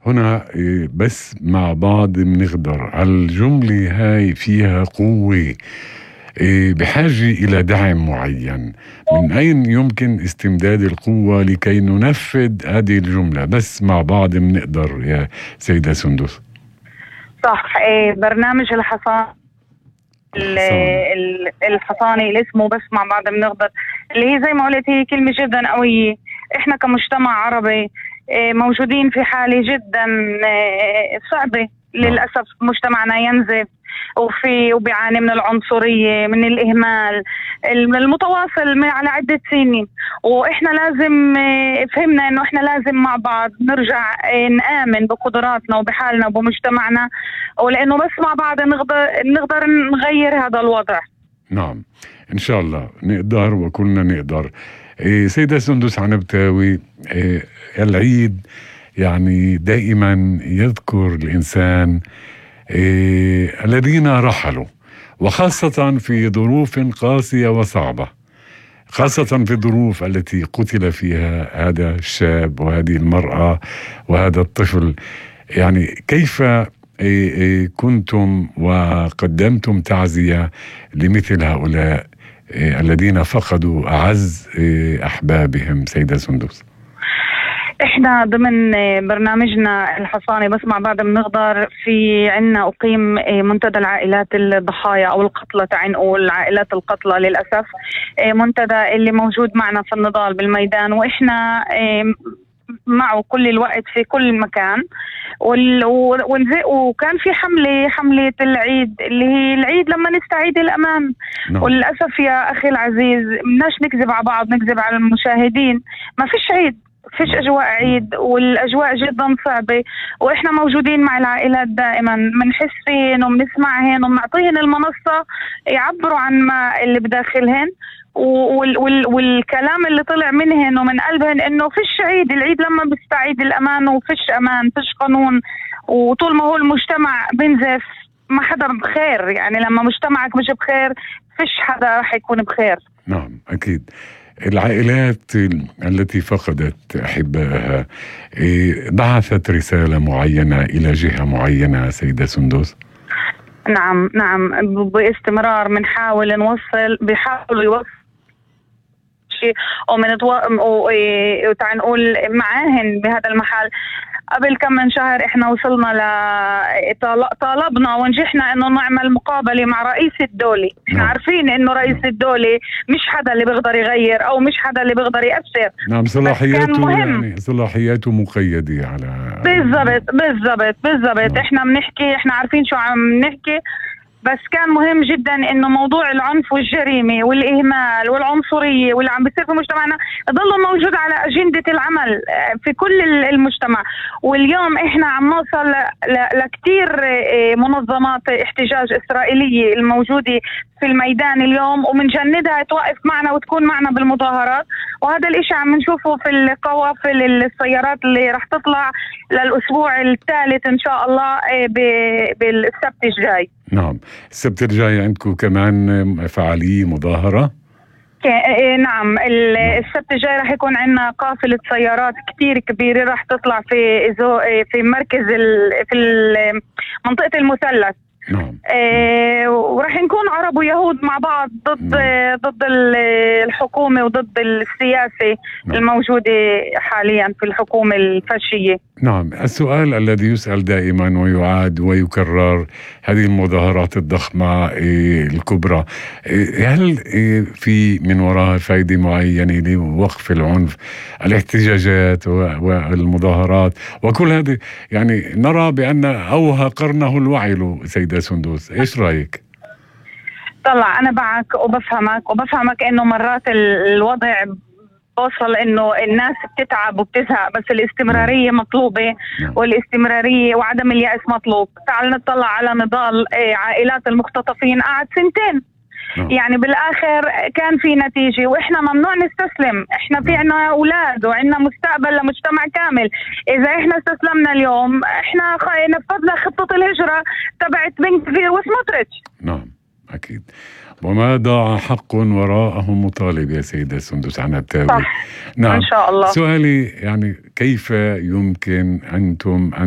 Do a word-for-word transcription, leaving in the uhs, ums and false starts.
هنا إيه، بس مع بعض بنقدر. الجملة هاي فيها قوة، إيه، بحاجة إلى دعم معين. من أين يمكن استمداد القوة لكي ننفذ هذه الجملة؟ بس مع بعض بنقدر يا سيدة سندس. صح. إيه برنامج الحصان الحصان. الحصاني اللي اسمه بس مع بعض بنقدر، اللي هي زي ما قلت هي كلمة جدا قوية. احنا كمجتمع عربي موجودين في حالة جدا صعبة للأسف. مجتمعنا ينزف وفي وبيعاني من العنصرية، من الإهمال المتواصل على عدة سنين، وإحنا لازم فهمنا إنه إحنا لازم مع بعض نرجع نآمن بقدراتنا وبحالنا وبمجتمعنا، ولأنه بس مع بعض نقدر نقدر نغير هذا الوضع. نعم إن شاء الله نقدر وكلنا نقدر. إيه سيدة سندس عنبتاوي، إيه العيد يعني دائما يذكر الإنسان إيه الذين رحلوا، وخاصة في ظروف قاسية وصعبة، خاصة في الظروف التي قتل فيها هذا الشاب وهذه المرأة وهذا الطفل. يعني كيف كنتم وقدمتم تعزية لمثل هؤلاء الذين فقدوا أعز أحبابهم سيدة سندس؟ احنا ضمن برنامجنا الحصاني بس مع بعض بنقدر، في عنا أقيم منتدى العائلات الضحايا أو القتلى، تعال نقول عائلات القتلى للأسف، منتدى اللي موجود معنا في النضال بالميدان، وإحنا معه كل الوقت في كل مكان. وكان في حملة حملة العيد اللي هي العيد لما نستعيد الأمان. no. وللأسف يا أخي العزيز مناش نكذب على بعض، نكذب على المشاهدين، ما فيش عيد، فيش أجواء عيد، والأجواء جدا صعبة، وإحنا موجودين مع العائلات دائما، بنحس فيهن وبنسمعهن وبنعطيهن المنصة يعبروا عن ما اللي بداخلهن، وال وال والكلام اللي طلع منهن ومن قلبهن انه فيش عيد. العيد لما بيستعيد الامان، وفيش امان، فيش قانون، وطول ما هو المجتمع بنزف ما حدا بخير. يعني لما مجتمعك مش بخير فيش حدا راح يكون بخير. نعم اكيد. العائلات التي فقدت أحبائها بعثت رسالة معينة إلى جهة معينة سيدة سندس؟ نعم نعم باستمرار بنحاول نوصل، بيحاولوا يوصل شيء ومن وتعال نقول معاهن بهذا المحل. قبل كم من شهر احنا وصلنا ل طالبنا ونجحنا انه نعمل مقابله مع رئيس الدوله. احنا نعم. عارفين انه رئيس الدوله مش حدا اللي بيقدر يغير او مش حدا اللي بيقدر يأثر. نعم صلاحياته يعني صلاحياته مقيده على بالضبط بالضبط بالضبط. احنا بنحكي، احنا عارفين شو عم نحكي، بس كان مهم جدا انه موضوع العنف والجريمه والاهمال والعنصريه واللي عم بيصير في مجتمعنا ضل موجود على اجنده العمل في كل المجتمع. واليوم احنا عم نوصل لكثير منظمات احتجاج اسرائيليه الموجوده في الميدان اليوم، ومنجندها توقف معنا وتكون معنا بالمظاهرات. وهذا الاشي عم نشوفه في القوافل السيارات اللي رح تطلع للاسبوع الثالث ان شاء الله بالسبت الجاي. نعم السبت الجاي عندكم كمان فعالية مظاهرة؟ نعم السبت الجاي رح يكون عندنا قافلة سيارات كتير كبيرة رح تطلع في في مركز في منطقة المثلث. نعم. آه ورح نكون عرب ويهود مع بعض ضد نعم. ضد الحكومة وضد السياسة نعم. الموجودة حاليا في الحكومة الفاشية. نعم. السؤال الذي يسأل دائما ويعاد ويكرر، هذه المظاهرات الضخمة الكبرى هل في من وراها فائدة معينة لوقف العنف، الاحتجاجات والمظاهرات وكل هذه؟ يعني نرى بأن أوهى قرنه الوعي سيدة سندس، إيش رأيك؟ طلع أنا معك وبفهمك وبفهمك إنه مرات الوضع وصل إنه الناس بتتعب وبتزهق، بس الاستمرارية مطلوبة والاستمرارية وعدم اليأس مطلوب. تعال نطلع على نضال عائلات المختطفين قعد سنتين. نعم. يعني بالآخر كان في نتيجة، وإحنا ممنوع نستسلم. إحنا في عنا أولاد وعنا مستقبل لمجتمع كامل. إذا إحنا استسلمنا اليوم إحنا نفذنا خطة الهجرة تبعت بن كفير وسموتريتش. نعم أكيد. وما ضاع حق وراءه مطالب يا سيدة سندس عنبتاوي. صح. نعم. إن شاء الله. سؤالي يعني كيف يمكن أنتم أن